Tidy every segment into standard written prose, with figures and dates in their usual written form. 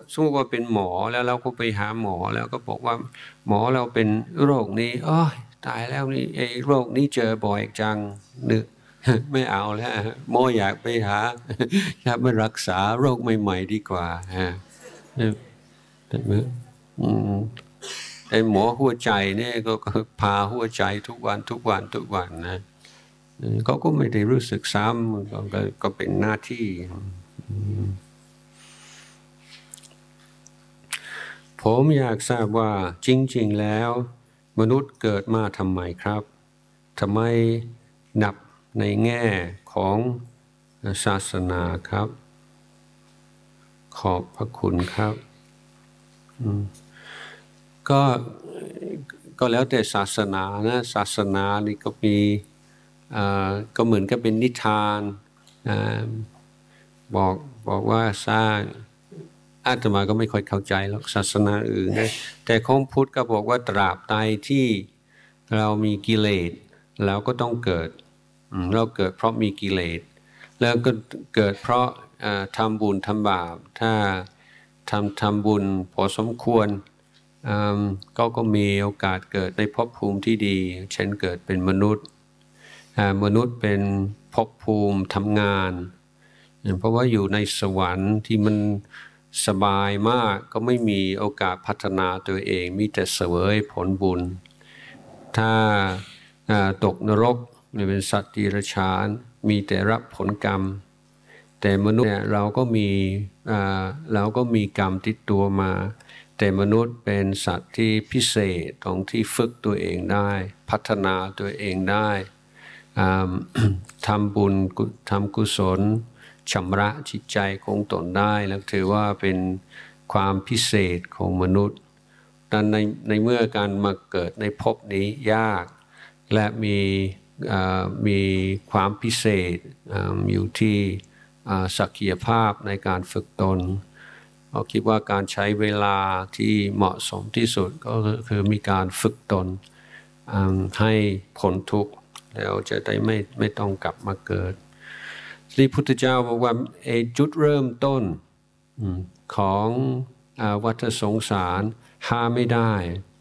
สมมติว่าเป็นหมอแล้วเราก็ไปหาหมอแล้วก็บอกว่าหมอเราเป็นโรคนี้โอ้ยตายแล้วนี่ไอ้โรคนี้เจอบ่อยจังนึกไม่เอาแล้วหมออยากไปหาอยากไปรักษาโรคใหม่ๆดีกว่าไอ้หมอหัวใจเนี่ยก็พาหัวใจทุกวันนะเขาก็ไม่ได้รู้สึกซ้ำก็เป็นหน้าที่ผมอยากทราบว่าจริงๆแล้วมนุษย์เกิดมาทำไมครับทำไมนับในแง่ของศาสนาครับขอบพระคุณครับก็แล้วแต่ศาสนานะศาสนานี่ก็มีก็เหมือนกับเป็นนิทานบอกว่าสร้างอาตมาก็ไม่ค่อยเข้าใจหรอกศาสนาอื่นนะแต่ของพุทธก็บอกว่าตราบใดที่เรามีกิเลสเราก็ต้องเกิดเราเกิดเพราะมีกิเลสแล้วก็เกิดเพราะทำบุญทำบาปถ้าทำบุญพอสมควรก็มีโอกาสเกิดในภพภูมิที่ดีเช่นเกิดเป็นมนุษย์เป็นภพภูมิทำงานเพราะว่าอยู่ในสวรรค์ที่มันสบายมากก็ไม่มีโอกาสพัฒนาตัวเองมีแต่เสวยผลบุญถ้าตกนรกเป็นสัตว์ดิรัจฉานมีแต่รับผลกรรมแต่มนุษย์เนี่ยเราก็มีกรรมติดตัวมาแต่มนุษย์เป็นสัตว์ที่พิเศษตรงที่ฝึกตัวเองได้พัฒนาตัวเองได้ทำบุญทำกุศลชำระจิตใจของตนได้แล้วถือว่าเป็นความพิเศษของมนุษย์ดังในเมื่อการมาเกิดในภพนี้ยากและมีความพิเศษอยู่ที่ศักยภาพในการฝึกตนเราคิดว่าการใช้เวลาที่เหมาะสมที่สุดก็คือมีการฝึกตนให้พ้นทุกข์แล้วจะได้ไม่ต้องกลับมาเกิดที่พุทธเจ้าบอกว่าจุดเริ่มต้นของวัฏสงสารหาไม่ได้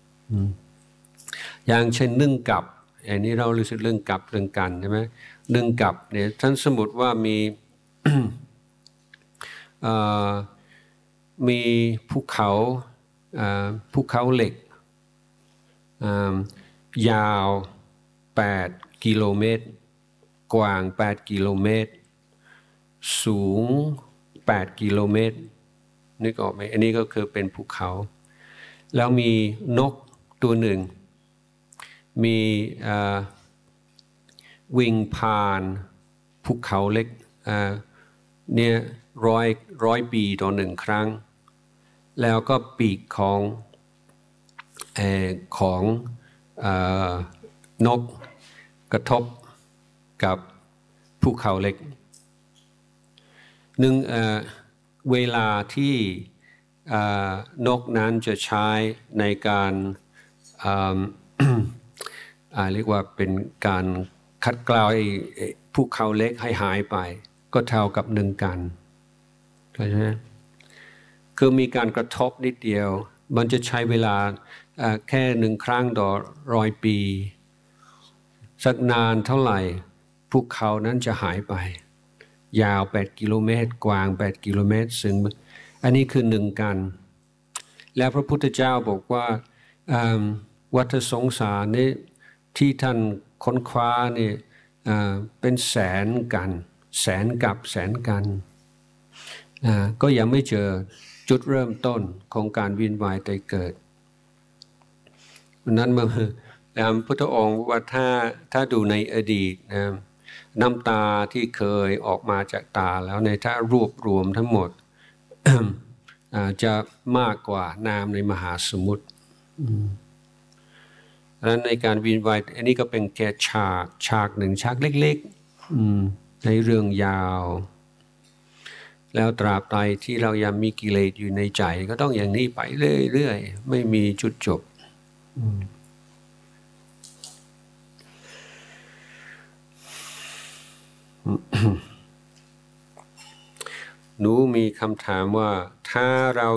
อย่างเช่นนึ่งกับอันนี้เรารู้สึกเรื่องกับเรื่องกันใช่ไหมนึ่งกับเนี่ยท่านสมมติว่ามีภูเขาเหล็กยาว8 กิโลเมตรกว้าง8 กิโลเมตรสูง8 กิโลเมตรนึกออกไหมอันนี้ก็คือเป็นภูเขาแล้วมีนกตัวหนึ่งมีวิ่งผ่านภูเขาเล็กเนี่ยร้อยปีต่อ1 ครั้งแล้วก็ปีกของนกกระทบกับภูเขาเล็กเวลาที่นกนั้นจะใช้ในการเรียกว่าเป็นการคัดกราวภูเขาเล็กให้หายไปก็เท่ากับ1 กันเข้าใจไหมคือมีการกระทบนิดเดียวมันจะใช้เวลาแค่1 ครั้งต่อ100 ปีสักนานเท่าไหร่ภูเขานั้นจะหายไปยาว8 กิโลเมตรกว้าง8 กิโลเมตรซึ่งอันนี้คือ1 กันแล้วพระพุทธเจ้าบอกว่าวัฏสงสารนี้ที่ท่านค้นคว้านี่เป็นแสนกันก็ยังไม่เจอจุดเริ่มต้นของการวินวายตายเกิดนั้นมาพุทธองค์ว่าถ้าดูในอดีตน้ำตาที่เคยออกมาจากตาแล้วในถ้ารวบรวมทั้งหมด จะมากกว่าน้ำในมหาสมุทรดังนั้นในการวินวายอันนี้ก็เป็นแค่ฉากหนึ่งฉากเล็กๆในเรื่องยาวแล้วตราบใดที่เรายังมีกิเลสอยู่ในใจก็ต้องอย่างนี้ไปเรื่อยๆไม่มีจุดจบหนูมีคำถามว่าถ้าเรา